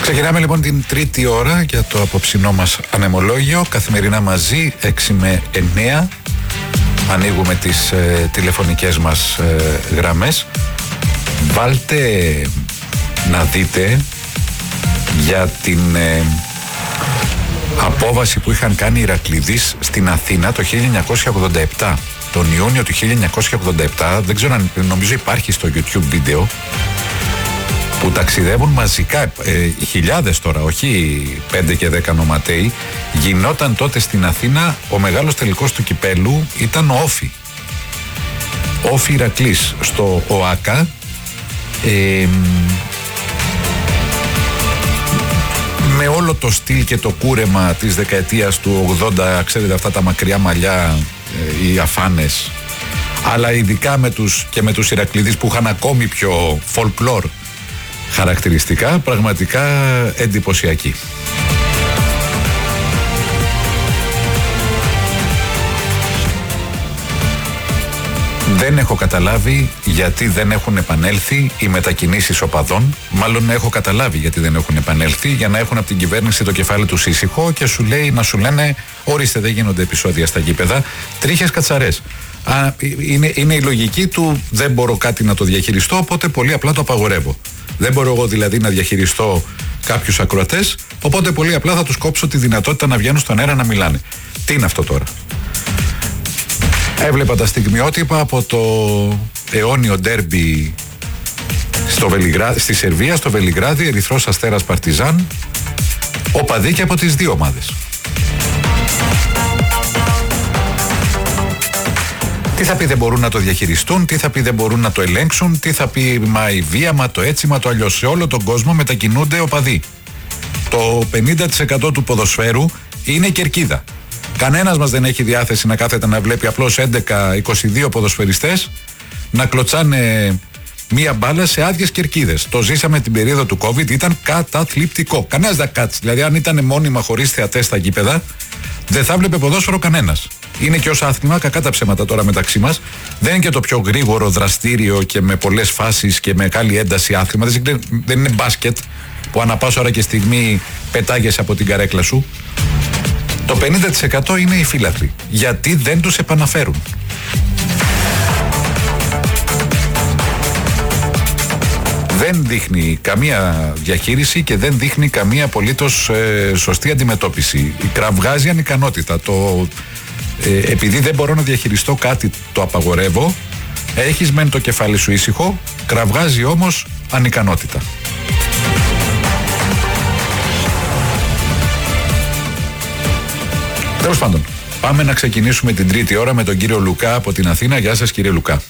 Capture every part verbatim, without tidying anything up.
Ξεκινάμε λοιπόν την τρίτη ώρα για το απόψινό μας ανεμολόγιο. Καθημερινά μαζί, έξι με εννέα. Ανοίγουμε τις ε, τηλεφωνικές μας ε, γραμμές. Βάλτε να δείτε για την ε, απόβαση που είχαν κάνει οι Ηρακλειδείς στην Αθήνα το χίλια εννιακόσια ογδόντα επτά. Τον Ιούνιο του χίλια εννιακόσια ογδόντα επτά, δεν ξέρω αν νομίζω υπάρχει στο YouTube βίντεο, που ταξιδεύουν μαζικά, ε, χιλιάδες τώρα, όχι πέντε και δέκα νοματέοι. Γινόταν τότε στην Αθήνα ο μεγάλος τελικός του κυπέλου, ήταν ο Όφη. Όφη Ηρακλής στο ΟΑΚΑ. Ε, με όλο το στυλ και το κούρεμα της δεκαετίας του ογδόντα, ξέρετε αυτά τα μακριά μαλλιά, ε, οι αφάνες, αλλά ειδικά με τους, και με τους Ηρακλειδείς που είχαν ακόμη πιο folklore χαρακτηριστικά, πραγματικά εντυπωσιακή. Δεν έχω καταλάβει γιατί δεν έχουν επανέλθει οι μετακινήσεις οπαδών. Μάλλον έχω καταλάβει γιατί δεν έχουν επανέλθει, για να έχουν από την κυβέρνηση το κεφάλι τους ήσυχο και σου λέει, να σου λένε ορίστε, δεν γίνονται επεισόδια στα γήπεδα. Τρίχες κατσαρές. Α, είναι, είναι η λογική του, δεν μπορώ κάτι να το διαχειριστώ, οπότε πολύ απλά το απαγορεύω. Δεν μπορώ εγώ δηλαδή να διαχειριστώ κάποιους ακροατές, οπότε πολύ απλά θα τους κόψω τη δυνατότητα να βγαίνουν στον αέρα να μιλάνε. Τι είναι αυτό τώρα? Έβλεπα τα στιγμιότυπα από το αιώνιο ντέρμπι στο Βελιγρά... στη Σερβία, στο Βελιγράδι, Ερυθρός Αστέρας Παρτιζάν, οπαδοί και από τις δύο ομάδες. Τι θα πει δεν μπορούν να το διαχειριστούν, τι θα πει δεν μπορούν να το ελέγξουν, τι θα πει μα η βία, μα το έτσι, μα το αλλιώς. Σε όλο τον κόσμο μετακινούνται οπαδοί. Το πενήντα τοις εκατό του ποδοσφαίρου είναι κερκίδα. Κανένας μας δεν έχει διάθεση να κάθεται να βλέπει απλώς έντεκα είκοσι δύο ποδοσφαιριστές να κλωτσάνε μία μπάλα σε άδειες κερκίδες. Το ζήσαμε την περίοδο του COVID, ήταν καταθλιπτικό. Κανένας δεν κάτσει. Δηλαδή, αν ήταν μόνιμα χωρίς θεατές στα γήπεδα, δεν θα βλέπει ποδόσφαιρο κανένας. Είναι και ως άθλημα, κακά τα ψέματα τώρα μεταξύ μας, δεν είναι και το πιο γρήγορο, δραστήριο και με πολλές φάσεις και με καλή ένταση άθλημα. Δεν είναι μπάσκετ που ανά πάσα ώρα και στιγμή πετάγεσαι από την καρέκλα σου. Το πενήντα τοις εκατό είναι οι φύλαθλοι. Γιατί δεν τους επαναφέρουν. Δεν δείχνει καμία διαχείριση και δεν δείχνει καμία απολύτως ε, σωστή αντιμετώπιση. Κραυγάζει ανικανότητα. Το, ε, επειδή δεν μπορώ να διαχειριστώ κάτι, το απαγορεύω. Έχεις μεν το κεφάλι σου ήσυχο, κραυγάζει όμως ανικανότητα. Τέλος πάντων, πάμε να ξεκινήσουμε την τρίτη ώρα με τον κύριο Λουκά από την Αθήνα. Γεια σας, κύριε Λουκά.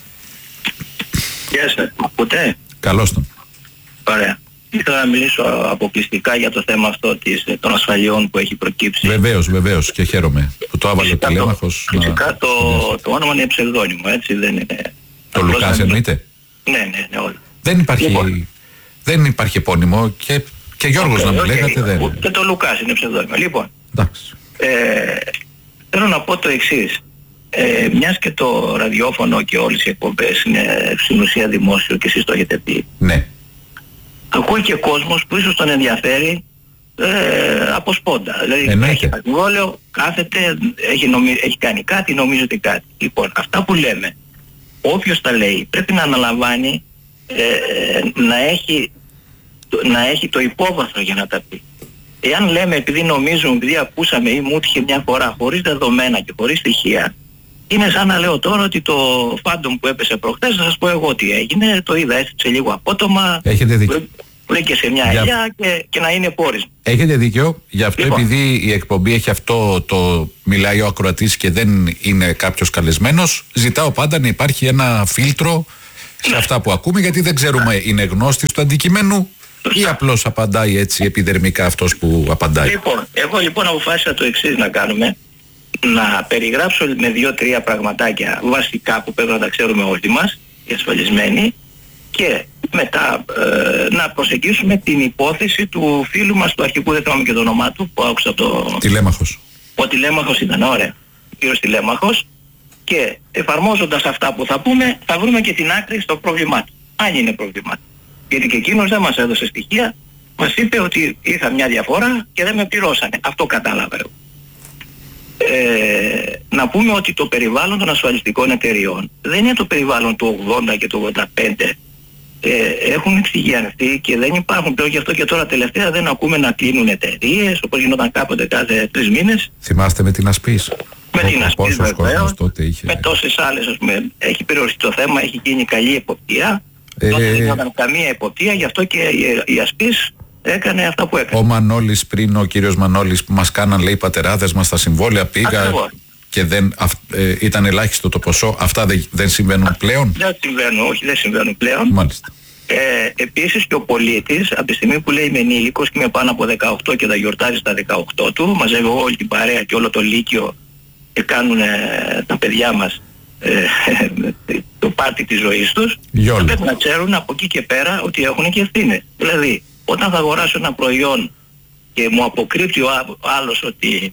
Γεια σας. Ακούτε? Καλώς τον. Ωραία. Ήθελα να μιλήσω αποκλειστικά για το θέμα αυτό της, των ασφαλιών που έχει προκύψει. Βεβαίως, βεβαίως, και χαίρομαι που το άβαλε ο Τηλέμαχος. Φυσικά να... το, το όνομα είναι ψευδόνυμο, έτσι, δεν είναι... Το Λουκάς εννοείται? Ναι, ναι, ναι, όλοι. Δεν υπάρχει, λοιπόν. δεν υπάρχει επώνυμο και, και Γιώργος okay, να μου okay, λέγατε. Δεν... Και το Λουκάς είναι ψευδόνυμο. Λοιπόν, εντάξει. Ε, θέλω να πω το εξής. Ε, μιας και το ραδιόφωνο και όλες οι εκπομπές είναι στην ουσία δημόσιο και εσείς το έχετε πει. Ναι. Ακούει και κόσμος που ίσως τον ενδιαφέρει ε, από σπόντα. Δηλαδή Εννοείται. Έχει συμβόλαιο, κάθεται, έχει, νομι... έχει κάνει κάτι, νομίζεται κάτι. Λοιπόν, αυτά που λέμε, όποιος τα λέει πρέπει να αναλαμβάνει ε, να, έχει, να έχει το υπόβαθρο για να τα πει. Εάν λέμε επειδή νομίζουμε, επειδή ακούσαμε ή μου έτυχε μια φορά χωρίς δεδομένα και χωρίς στοιχεία, είναι σαν να λέω τώρα ότι το φάντομ που έπεσε προχθές, θα σας πω εγώ τι έγινε, το είδα έτσι λίγο απότομα, έχετε δίκιο. Βρήκε σε μια για... ελιά και, και να είναι πόρισμα. Έχετε δίκιο, γι' αυτό λοιπόν, επειδή η εκπομπή έχει αυτό το μιλάει ο ακροατής και δεν είναι κάποιος καλεσμένος, ζητάω πάντα να υπάρχει ένα φίλτρο σε αυτά που ακούμε, γιατί δεν ξέρουμε είναι γνώστης του αντικειμένου ή απλώς απαντάει έτσι επιδερμικά αυτός που απαντάει. Λοιπόν, εγώ λοιπόν αποφάσισα το εξής να κάνουμε, να περιγράψω με δύο-τρία πραγματάκια βασικά που πρέπει να τα ξέρουμε όλοι μας, οι ασφαλισμένοι, και μετά ε, να προσεγγίσουμε την υπόθεση του φίλου μας, του αρχικού, δεν θυμάμαι και το όνομά του, που άκουσα το... Τηλέμαχος. Ο Τηλέμαχος ήταν, ωραία. Ο κύριος Τηλέμαχος. Και εφαρμόζοντας αυτά που θα πούμε, θα βρούμε και την άκρη στο πρόβλημά του. Αν είναι πρόβλημά του. Γιατί και εκείνος δεν μας έδωσε στοιχεία Μας είπε ότι είχα μια διαφορά και δεν με πληρώσανε. Αυτό κατάλαβα εγώ. Ε, να πούμε ότι το περιβάλλον των ασφαλιστικών εταιριών δεν είναι το περιβάλλον του ογδόντα και του ογδόντα πέντε. Ε, έχουν εξηγιανθεί και δεν υπάρχουν πλέον, γι' αυτό και τώρα τελευταία δεν ακούμε να κλείνουν εταιρείες όπως γινόταν κάποτε κάθε τρεις μήνες. Θυμάστε με την Ασπής? Με την Ασπής βεβαίως, είχε... με τόσες άλλες, ας πούμε, έχει περιοριστεί το θέμα, έχει γίνει καλή εποπτεία. Ε... Τότε δεν γινόταν καμία εποπτεία, γι' αυτό και η, η Ασπής έκανε αυτά που έκανε. Ο Μανώλης πριν, ο κύριος Μανώλης που μας κάναν, λέει, οι πατεράδες μας στα συμβόλαια, πήγα Ακριβώς. και δεν, αυ, ε, ήταν ελάχιστο το ποσό. Αυτά δεν, δεν συμβαίνουν πλέον? Δεν συμβαίνουν, όχι, δεν συμβαίνουν πλέον. Μάλιστα. Ε, επίσης και ο πολίτης, από τη στιγμή που λέει είμαι ενήλικος και είμαι πάνω από δεκαοκτώ και θα γιορτάζει στα δεκαοκτώ του, μαζεύει όλη την παρέα και όλο το λύκειο και κάνουν ε, τα παιδιά μας ε, το πάρτι της ζωής τους, θα πρέπει να ξέρουν από εκεί και πέρα ότι έχουν και ευθύνες. Δηλαδή, όταν θα αγοράσω ένα προϊόν και μου αποκρύπτει ο άλλος ότι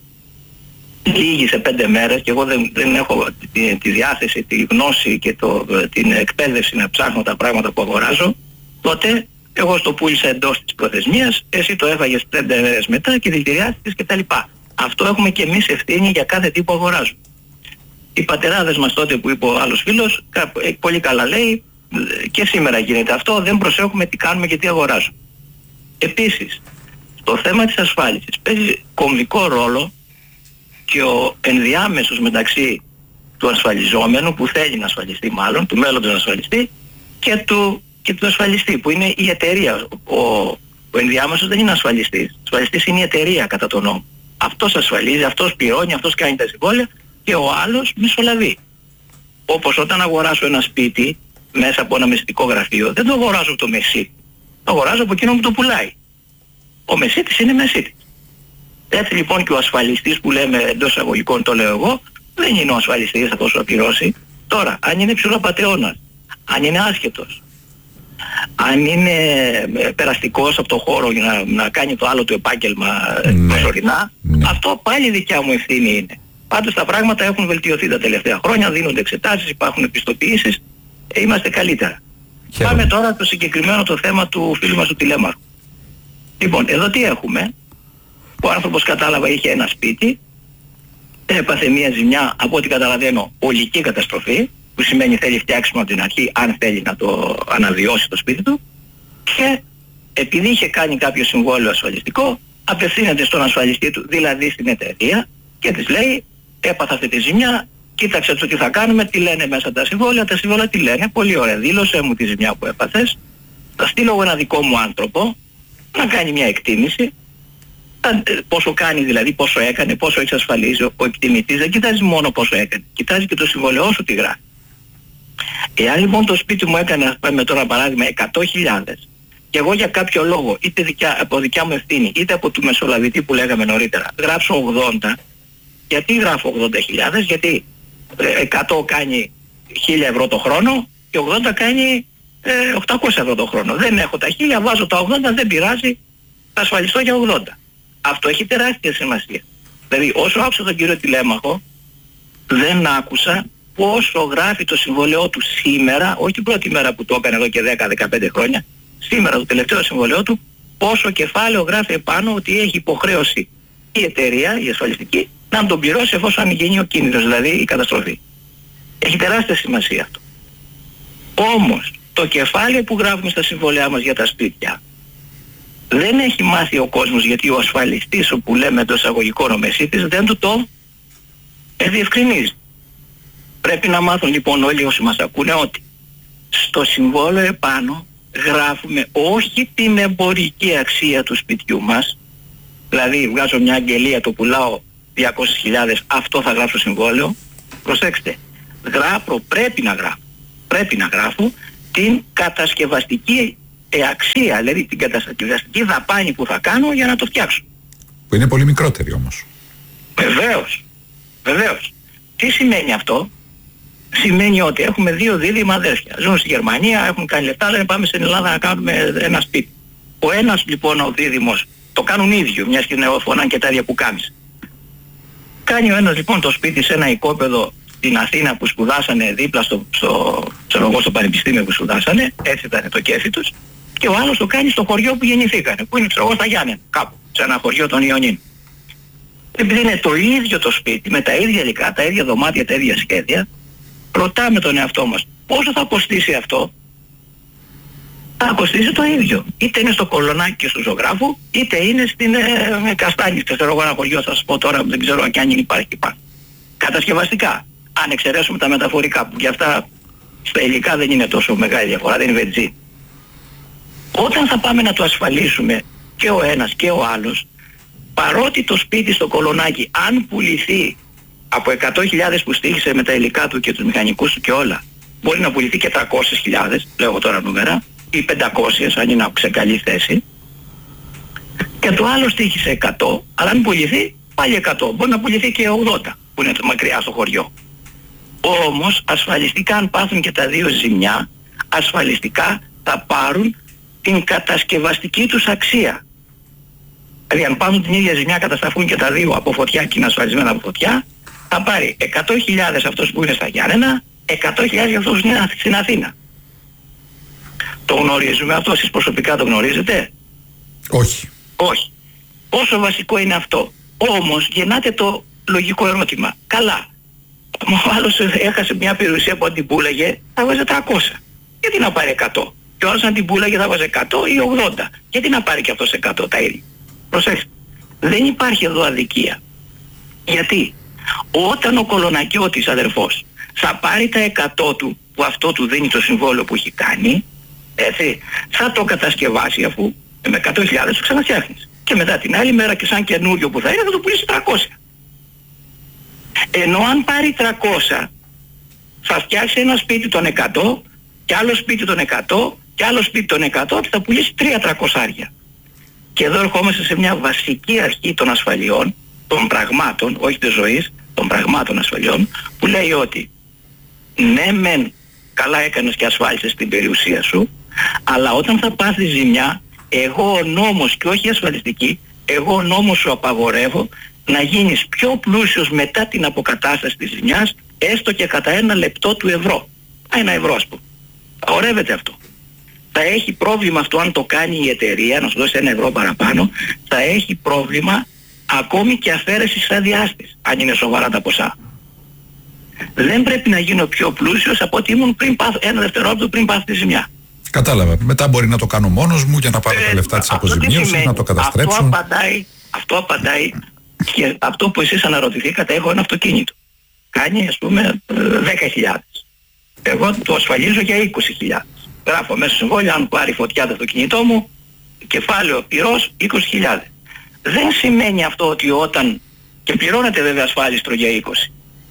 λύγει σε πέντε μέρες και εγώ δεν, δεν έχω τη, τη διάθεση, τη γνώση και το, την εκπαίδευση να ψάχνω τα πράγματα που αγοράζω, τότε εγώ στο πούλησα εντός της προθεσμίας, εσύ το έφαγες πέντε μέρες μετά και δηλητηριάστηκες κτλ. Αυτό έχουμε και εμείς ευθύνη για κάθε τι που αγοράζουμε. Οι πατεράδες μας τότε που είπε ο άλλος φίλος, πολύ καλά λέει, και σήμερα γίνεται αυτό, δεν προσέχουμε τι κάνουμε και τι αγοράζουμε. Επίσης, στο θέμα της ασφάλισης παίζει κομβικό ρόλο και ο ενδιάμεσος μεταξύ του ασφαλιζόμενου που θέλει να ασφαλιστεί, μάλλον του μέλλοντος να ασφαλιστεί, και του, και του ασφαλιστή που είναι η εταιρεία. Ο, ο ενδιάμεσος δεν είναι ασφαλιστής. Ο ασφαλιστής είναι η εταιρεία κατά τον νόμο. Αυτός ασφαλίζει, αυτός πληρώνει, αυτός κάνει τα συμβόλαια και ο άλλος μεσολαβεί. Όπως όταν αγοράσω ένα σπίτι μέσα από ένα μεσητικό γραφείο, δεν το αγοράζω από το μεσίτη. Το αγοράζω από εκείνο που το πουλάει. Ο μεσίτης είναι μεσίτης. Έτσι λοιπόν και ο ασφαλιστής που λέμε εντός εισαγωγικών, το λέω εγώ, δεν είναι ο ασφαλιστής αυτός που θα πληρώσει. Τώρα, αν είναι ψηλοπατεώνας, αν είναι άσχετος, αν είναι περαστικός από το χώρο για να, να κάνει το άλλο του επάγγελμα ναι. προσωρινά, ναι. αυτό πάλι δικιά μου ευθύνη είναι. Πάντως τα πράγματα έχουν βελτιωθεί τα τελευταία χρόνια, δίνονται εξετάσεις, υπάρχουν επιστοποιήσεις, ε, είμαστε καλύτερα. Χαίρομαι. Πάμε τώρα στο συγκεκριμένο το θέμα του φίλου μας του τηλέμαρχου. Λοιπόν, εδώ τι έχουμε? Ο άνθρωπος, κατάλαβα, είχε ένα σπίτι, έπαθε μια ζημιά, από ό,τι καταλαβαίνω, ολική καταστροφή, που σημαίνει θέλει φτιάξιμο από την αρχή, αν θέλει να το αναβιώσει το σπίτι του, και επειδή είχε κάνει κάποιο συμβόλαιο ασφαλιστικό, απευθύνεται στον ασφαλιστή του, δηλαδή στην εταιρεία, και της λέει, έπαθα αυτή τη ζημιά, κοίταξε το τι θα κάνουμε, τι λένε μέσα τα συμβόλαια, τα συμβόλαια τι λένε, πολύ ωραία, δήλωσέ μου τη ζημιά που έπαθες, θα στείλω εγώ ένα δικό μου άνθρωπο, να κάνει μια εκτίμηση, πόσο κάνει δηλαδή, πόσο έκανε, πόσο εξασφαλίζει. Ο εκτιμητής δεν κοιτάζει μόνο πόσο έκανε, κοιτάζει και το συμβολαιό σου τι γράφει. Εάν λοιπόν το σπίτι μου έκανε, ας πούμε τώρα παράδειγμα, εκατό χιλιάδες και εγώ για κάποιο λόγο, είτε δικιά, από δικιά μου ευθύνη, είτε από του μεσολαβητή που λέγαμε νωρίτερα, γράψω ογδόντα, γιατί γράφω ογδόντα χιλιάδες? Γιατί εκατό κάνει χίλια ευρώ το χρόνο και ογδόντα κάνει ε, οκτακόσια ευρώ το χρόνο. Δεν έχω τα χίλια, βάζω τα ογδόντα, δεν πειράζει, θα ασφαλιστώ για ογδόντα. Αυτό έχει τεράστια σημασία. Δηλαδή όσο άκουσα τον κύριο τηλέμαχο, δεν άκουσα πόσο γράφει το συμβολαιό του σήμερα, όχι την πρώτη μέρα που το έκανε εδώ και δέκα με δεκαπέντε χρόνια, σήμερα το τελευταίο συμβολαιό του, πόσο κεφάλαιο γράφει επάνω ότι έχει υποχρέωση η εταιρεία, η ασφαλιστική, να τον πληρώσει εφόσον γίνει ο κίνδυνος, δηλαδή η καταστροφή. Έχει τεράστια σημασία αυτό. Όμως, το κεφάλαιο που γράφουμε στα συμβολαία μας για τα σπίτια, δεν έχει μάθει ο κόσμος, γιατί ο ασφαλιστής, όπου λέμε εντός εισαγωγικών ο μεσίτης, δεν του το διευκρινίζει. Πρέπει να μάθουν λοιπόν όλοι όσοι μας ακούνε ότι στο συμβόλαιο επάνω γράφουμε όχι την εμπορική αξία του σπιτιού μας, δηλαδή βγάζω μια αγγελία, το πουλάω διακόσιες χιλιάδες, αυτό θα γράψω συμβόλαιο. Προσέξτε, γράφω, πρέπει να γράφω, πρέπει να γράφω την κατασκευαστική αξία, δηλαδή την κατασκευαστική δαπάνη που θα κάνω για να το φτιάξω. Που είναι πολύ μικρότερη όμως. Βεβαίως, βεβαίως. Τι σημαίνει αυτό? Σημαίνει ότι έχουμε δύο δίδυμα αδέρφια. Ζουν στη Γερμανία, έχουν κάνει λεφτά, λένε πάμε στην Ελλάδα να κάνουμε ένα σπίτι. Ο ένας λοιπόν ο δίδυμος, το κάνουν ίδιο, μιας και νεοφωνάνε και τα ίδια που κάνεις. Κάνει ο ένας λοιπόν το σπίτι σε ένα οικόπεδο στην Αθήνα που σπουδάσανε δίπλα στο, στο, στο, στο πανεπιστήμιο που σπουδάσανε, έτσι ήταν το κέφι τους, και ο άλλος το κάνει στο χωριό που γεννηθήκανε, που είναι ξέρω εγώ στα Γιάννενα, κάπου, σε ένα χωριό των Ιωνίων. Επειδή είναι το ίδιο το σπίτι, με τα ίδια υλικά, τα ίδια δωμάτια, τα ίδια σχέδια, ρωτάμε τον εαυτό μας, πόσο θα κοστίσει αυτό? Θα κοστίσει το ίδιο. Είτε είναι στο Κολονάκι και στο Ζωγράφου, είτε είναι στην ε, Καστάνη, ξέρω εγώ ένα χωριό, θα σας πω τώρα, δεν ξέρω αν υπάρχει πάνω. Κατασκευαστικά, αν εξαιρέσουμε τα μεταφορικά, που για αυτά στα υλικά δεν είναι τόσο μεγάλη διαφορά, δεν είναι βενζίνη. Όταν θα πάμε να το ασφαλίσουμε και ο ένας και ο άλλος, παρότι το σπίτι στο Κολονάκι, αν πουληθεί από εκατό χιλιάδες που στήχησε με τα υλικά του και τους μηχανικούς του και όλα, μπορεί να πουληθεί και τριακόσιες χιλιάδες, λέω τώρα νούμερα, ή πεντακόσιες αν είναι σε καλή θέση, και το άλλο στήχησε εκατό, αλλά αν πουληθεί πάλι εκατό, μπορεί να πουληθεί και ογδόντα που είναι μακριά στο χωριό. Όμως ασφαλιστικά, αν πάθουν και τα δύο ζημιά, ασφαλιστικά θα πάρουν την κατασκευαστική τους αξία. Δηλαδή αν πάρουν την ίδια ζημιά, καταστραφούν και τα δύο από φωτιά και είναι ασφαλισμένα από φωτιά, θα πάρει εκατό χιλιάδες αυτός που είναι στα Γιάννενα, εκατό χιλιάδες για αυτός που είναι στην Αθήνα. Το γνωρίζουμε αυτό, εσείς προσωπικά το γνωρίζετε? Όχι. Όχι. Πόσο βασικό είναι αυτό? Όμως γεννάται το λογικό ερώτημα. Καλά, ο άλλος έχασε μια περιουσία που αν την πούλαγε θα βάζει τριακόσια. Γιατί να πάρει εκατό? Και ο άλλος αν την πούλαγε θα βάζει εκατό ή ογδόντα. Γιατί να πάρει και αυτός εκατό τα ίδια? Προσέξτε. Δεν υπάρχει εδώ αδικία. Γιατί όταν ο κολονακιώτης αδερφός θα πάρει τα εκατό του που αυτό του δίνει το συμβόλαιο που έχει κάνει, έτσι, θα το κατασκευάσει αφού με εκατό χιλιάδες το ξαναφτιάχνεις. Και μετά την άλλη μέρα και σαν καινούριο που θα είναι θα το πουλήσει τριακόσια. Ενώ αν πάρει τριακόσια θα φτιάξει ένα σπίτι των εκατό και άλλο σπίτι των εκατό και άλλο σπίτι των εκατό και θα πουλήσει τρία τριακόσια. Και εδώ ερχόμαστε σε μια βασική αρχή των ασφαλιών, των πραγμάτων, όχι της ζωής, των πραγμάτων ασφαλιών, που λέει ότι ναι μεν καλά έκανες και ασφάλισες την περιουσία σου, αλλά όταν θα πάθεις ζημιά, εγώ ο νόμος και όχι η ασφαλιστική, εγώ ο νόμος σου απαγορεύω να γίνεις πιο πλούσιος μετά την αποκατάσταση της ζημιάς, έστω και κατά ένα λεπτό του ευρώ. Ένα ευρώ ας πούμε. Απαγορεύεται αυτό. Θα έχει πρόβλημα αυτό αν το κάνει η εταιρεία, να σου δώσει ένα ευρώ παραπάνω, θα έχει πρόβλημα ακόμη και αφαίρεση της άδειάς της, αν είναι σοβαρά τα ποσά. Δεν πρέπει να γίνω πιο πλούσιος από ότι ήμουν πριν πάθω, ένα δευτερόλεπτο πριν πάθω τη ζημιά. Κατάλαβα. Μετά μπορεί να το κάνω μόνος μου για να πάρω ε, τα λεφτά της αποζημίωσης, να το καταστρέψω. Αυτό απαντάει, αυτό απαντάει και αυτό που εσείς αναρωτηθήκατε, έχω ένα αυτοκίνητο. Κάνει ας πούμε δέκα χιλιάδες. Εγώ το ασφαλίζω για είκοσι χιλιάδες. Γράφω μέσα στο συμβόλαιο, αν πάρει φωτιά το αυτοκίνητό μου, κεφάλαιο πυρός είκοσι χιλιάδες. Δεν σημαίνει αυτό ότι όταν, και πληρώνεται βέβαια ασφάλιστρο για είκοσι.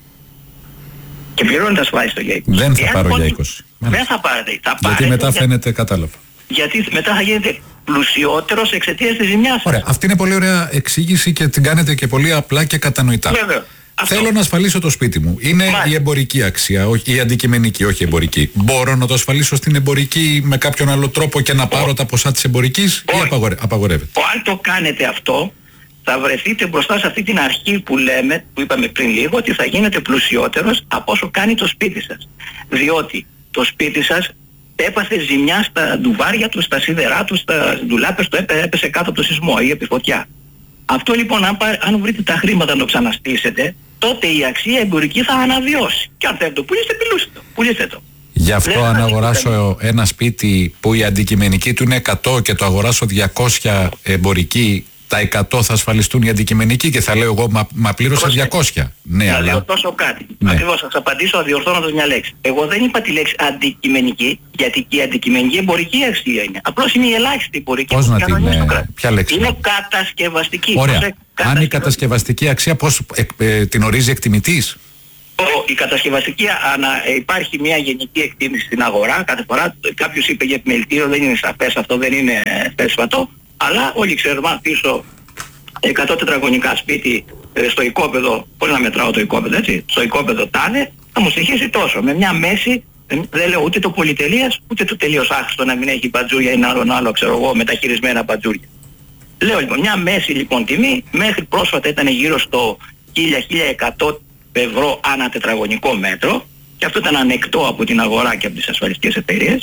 Και πληρώνεται ασφάλιστρο για είκοσι. Δεν θα Εάν πάρω για είκοσι. Δεν θα πάρετε. Θα γιατί μετά για... φαίνεται, κατάλαβα. Γιατί μετά θα γίνετε πλουσιότερος εξαιτίας της ζημιάς. Ωραία. Αυτή είναι πολύ ωραία εξήγηση και την κάνετε και πολύ απλά και κατανοητά. Βέβαια. Αυτό. Θέλω να ασφαλίσω το σπίτι μου. Είναι Μάλιστα. η εμπορική αξία, όχι, η αντικειμενική, όχι η εμπορική. Μπορώ να το ασφαλίσω στην εμπορική με κάποιον άλλο τρόπο και να πάρω όχι. τα ποσά της εμπορικής όχι. ή απαγορε... απαγορεύεται? Αν το κάνετε αυτό, θα βρεθείτε μπροστά σε αυτή την αρχή που λέμε, που είπαμε πριν λίγο, ότι θα γίνετε πλουσιότερος από όσο κάνει το σπίτι σας. Διότι το σπίτι σας έπαθε ζημιά στα ντουβάρια του, στα σίδερά του, στα ντουλάπες του, έπεσε κάτω από το σεισμό ή επί φωτιά. Αυτό λοιπόν, αν, αν βρείτε τα χρήματα να το ξαναστήσετε, τότε η αξία εμπορική θα αναβιώσει. Και αν θέλετε το πουλήσετε, πουλήστε το. Πουλήστε το. Γι' αυτό δεν αν αγοράσω ένα σπίτι που η αντικειμενική του είναι εκατό και το αγοράσω διακόσια εμπορική, τα εκατό θα ασφαλιστούν οι αντικειμενικοί και θα λέω εγώ μα, μα πλήρωσα διακόσια. Ναι, να αλλά... διορθώσω κάτι. Ναι. Ακριβώς, θα σας απαντήσω αδιορθώνοντας μια λέξη. Εγώ δεν είπα τη λέξη αντικειμενική, γιατί και η αντικειμενική εμπορική αξία είναι. Απλώς είναι η ελάχιστη εμπορική. Πώς να την... Ε, ποια λέξη? Είναι κατασκευαστική. Ωραία. Πώς, ε, αν η κατασκευαστική αξία πώς ε, ε, την ορίζει εκτιμητής? Η κατασκευαστική, ανα, υπάρχει μια γενική εκτίμηση στην αγορά. Κάθε φορά κάποιος είπε για επιμελητήριο, δεν είναι σαφές, αυτό δεν είναι θέσφατο. Αλλά όλοι ξέρουμε αν πίσω εκατό τετραγωνικά σπίτι ε, στο οικόπεδο, πώς να μετράω το οικόπεδο έτσι, στο οικόπεδο τάδε, θα μου στοιχήσει τόσο. Με μια μέση, ε, δεν λέω ούτε το πολυτελείας, ούτε το τελείως άχρηστο να μην έχει μπατζούρια ή άλλον άλλο, ξέρω εγώ, μεταχειρισμένα μπατζούρια. Λέω λοιπόν, μια μέση λοιπόν τιμή, μέχρι πρόσφατα ήταν γύρω στο χίλια με χίλια εκατό ευρώ ανά τετραγωνικό μέτρο, και αυτό ήταν ανεκτό από την αγορά και από τις ασφαλιστικές εταιρείες.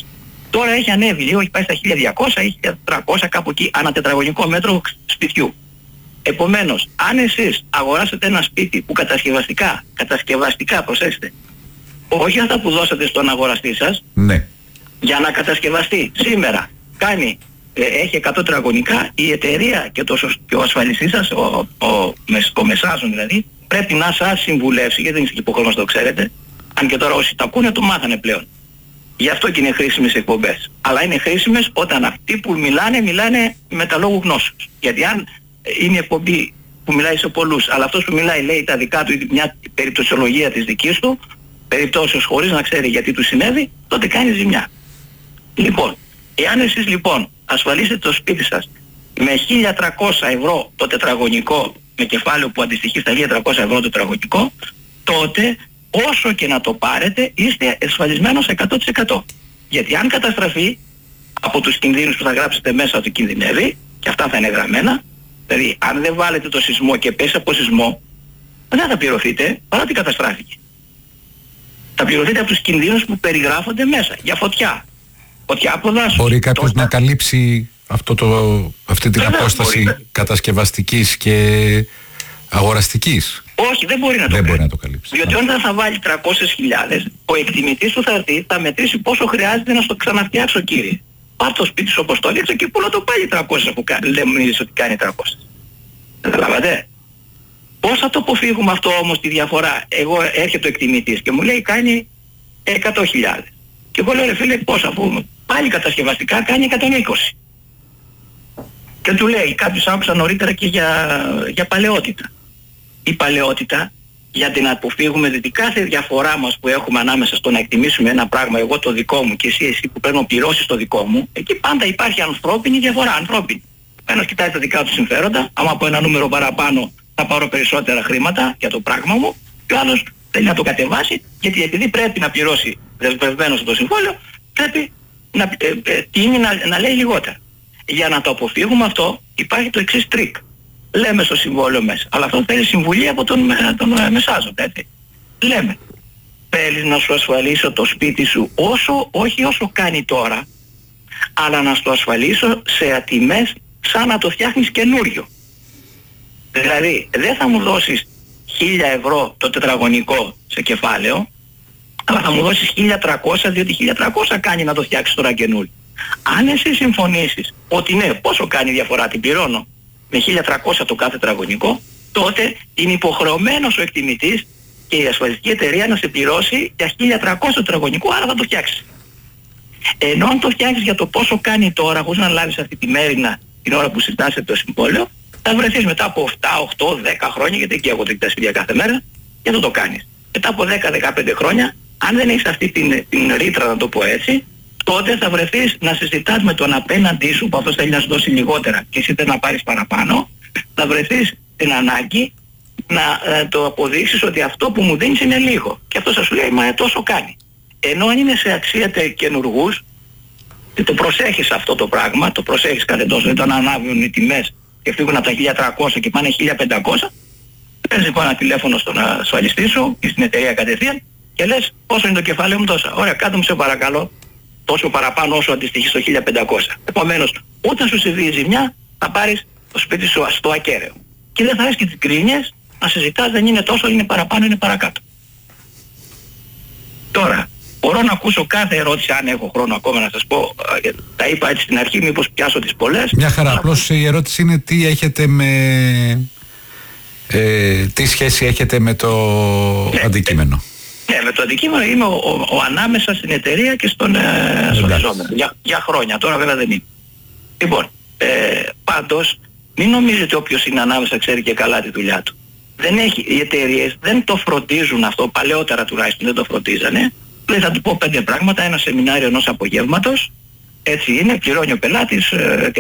Τώρα έχει ανέβει λίγο, έχει πάει στα χίλια διακόσια ή χίλια τριακόσια κάπου εκεί ανά τετραγωνικό μέτρο σπιτιού. Επομένως, αν εσείς αγοράσετε ένα σπίτι που κατασκευαστικά, κατασκευαστικά προσέξτε, όχι αυτά που δώσατε στον αγοραστή σας, ναι, για να κατασκευαστεί σήμερα κάνει, ε, έχει εκατό τετραγωνικά, η εταιρεία και, το, και ο ασφαλιστής σας, ο, ο, ο, ο μεσάζων δηλαδή, πρέπει να σας συμβουλεύσει, γιατί δεν είστε υποχρεωμένοι να το ξέρετε, αν και τώρα όσοι τα ακούνε το μάθανε πλέον. Γι' αυτό και είναι χρήσιμες εκπομπές. Αλλά είναι χρήσιμες όταν αυτοί που μιλάνε, μιλάνε με τα λόγου γνώσεως. Γιατί αν είναι εκπομπή που μιλάει σε πολλούς, αλλά αυτός που μιλάει λέει τα δικά του, μια περιπτωσιολογία της δικής του, περιπτώσεις χωρίς να ξέρει γιατί του συνέβη, τότε κάνει ζημιά. Λοιπόν, εάν εσείς λοιπόν ασφαλίσετε το σπίτι σας με χίλια τριακόσια ευρώ το τετραγωνικό, με κεφάλαιο που αντιστοιχεί στα χίλια τριακόσια ευρώ το τετραγωνικό, τότε όσο και να το πάρετε είστε ασφαλισμένος εκατό τοις εκατό. Γιατί αν καταστραφεί από τους κινδύνους που θα γράψετε μέσα ότι κινδυνεύει, και αυτά θα είναι γραμμένα, δηλαδή αν δεν βάλετε το σεισμό και πέσει από σεισμό, δεν θα πληρωθείτε παρότι καταστράφηκε. Θα πληρωθείτε από τους κινδύνους που περιγράφονται μέσα, για φωτιά. Φωτιά από δάσος. Μπορεί κάποιος Τότε... να καλύψει αυτό το, αυτή την Βέβαια, απόσταση μπορεί. κατασκευαστικής και αγοραστικής. Όχι, δεν μπορεί να το, δεν μπορεί κάνει. να το καλύψει. Διότι όταν θα βάλει τριακόσιες χιλιάδες, ο εκτιμητής του θα έρθει, θα μετρήσει πόσο χρειάζεται να στο ξαναφτιάξω, κύριε. Πάρ' το σπίτι σου όπως το έδειξε και πού να το πάλι τριακόσια που κάνει, δεν μου είδες ότι κάνει τριακόσια. Καταλάβατε. Πώς θα το αποφύγουμε αυτό όμως τη διαφορά? Εγώ έρχεται ο εκτιμητής και μου λέει κάνει εκατό χιλιάδες. Και εγώ λέω ρε φίλε πώς, αφού πάλι κατασκευαστικά κάνει εκατόν είκοσι. Και του λέει, κάποιος άκουσα νωρίτερα και για, για παλαιότητα. Η παλαιότητα, για την αποφύγουμε, δηλαδή κάθε διαφορά μας που έχουμε ανάμεσα στο να εκτιμήσουμε ένα πράγμα, εγώ το δικό μου και εσύ, εσύ που πρέπει να πληρώσεις το δικό μου, εκεί πάντα υπάρχει ανθρώπινη διαφορά, ανθρώπινη. Ένας κοιτάει τα δικά του συμφέροντα, άμα από ένα νούμερο παραπάνω θα πάρω περισσότερα χρήματα για το πράγμα μου, και ο άλλος θέλει να το κατεβάσει, γιατί επειδή πρέπει να πληρώσει δεσμευμένο στο συμβόλαιο, πρέπει να, ε, ε, τίνει να, να λέει λιγότερα. Για να το αποφύγουμε αυτό υπάρχει το εξής τρίκ. Λέμε στο συμβόλαιο μέσα, αλλά αυτό θέλει συμβουλή από τον, τον μεσάζοντα, έτσι. Λέμε, θέλεις να σου ασφαλίσω το σπίτι σου όσο, όχι όσο κάνει τώρα, αλλά να στο ασφαλίσω σε τιμές σαν να το φτιάχνεις καινούριο. Δηλαδή, δεν θα μου δώσεις χίλια ευρώ το τετραγωνικό σε κεφάλαιο, αλλά θα μου δώσεις χίλια τριακόσια, διότι χίλια τριακόσια κάνει να το φτιάξεις τώρα καινούριο. Αν εσύ συμφωνήσεις ότι ναι, πόσο κάνει διαφορά, την πληρώνω με χίλια τριακόσια το κάθε τετραγωνικό, τότε είναι υποχρεωμένος ο εκτιμητής και η ασφαλιστική εταιρεία να σε πληρώσει για χίλια τριακόσια το τετραγωνικό, άρα θα το φτιάξεις. Ενώ αν το φτιάξεις για το πόσο κάνει τώρα, χωρίς να λάβεις αυτή τη μέρινα την ώρα που συζητάσαι το συμβόλαιο, θα βρεθείς μετά από επτά, οκτώ, δέκα χρόνια, γιατί εκεί έχω τα σπίτια κάθε μέρα, και θα το κάνεις. Μετά από δέκα, δεκαπέντε χρόνια, αν δεν έχεις αυτή την, την ρήτρα, να το πω έτσι, τότε θα βρεθείς να συζητάς με τον απέναντί σου που αυτός θέλει να σου δώσει λιγότερα και εσύ θέλει να πάρεις παραπάνω, θα βρεθείς την ανάγκη να ε, το αποδείξεις ότι αυτό που μου δίνεις είναι λίγο. Και αυτός θα σου λέει, μα ε, τόσο κάνει. Ενώ αν είναι σε αξία καινουργούς, και το προσέχεις αυτό το πράγμα, το προσέχεις κάθε τόσο, όταν ανάβουν οι τιμές και φύγουν από τα χίλια τριακόσια και πάνε χίλια πεντακόσια, παίρνεις λοιπόν ένα τηλέφωνο στον ασφαλιστή σου ή στην εταιρεία κατευθείαν και λες πόσο είναι το κεφάλαιο μου τόσα. Ωραία, κάτω μου σε παρακαλώ, τόσο παραπάνω όσο αντιστοιχεί στο χίλια πεντακόσια. Επομένως, όταν σου συμβεί η ζημιά, θα πάρεις το σπίτι σου στο ακέραιο. Και δεν θα έχεις και τις γκρίνιες να συζητάς, δεν είναι τόσο, είναι παραπάνω, είναι παρακάτω. Τώρα, μπορώ να ακούσω κάθε ερώτηση, αν έχω χρόνο ακόμα να σας πω, τα είπα έτσι στην αρχή, μήπως πιάσω τις πολλές. Μια χαρά, απλώς η ερώτηση είναι τι έχετε με... Ε, τι σχέση έχετε με το ναι, αντικείμενο. Ναι, με το αντικείμενο είμαι ο, ο, ο ανάμεσα στην εταιρεία και στον ε, ασφαλιζόμενο. Για, για χρόνια, τώρα βέβαια δεν είναι. Λοιπόν, ε, πάντως, μην νομίζετε όποιος είναι ανάμεσα ξέρει και καλά τη δουλειά του. Δεν έχει, οι εταιρείες δεν το φροντίζουν αυτό, παλαιότερα τουλάχιστον δεν το φροντίζανε. Λέει θα του πω πέντε πράγματα, ένα σεμινάριο ενός απογεύματος, έτσι είναι, πληρώνει ο πελάτης, ε,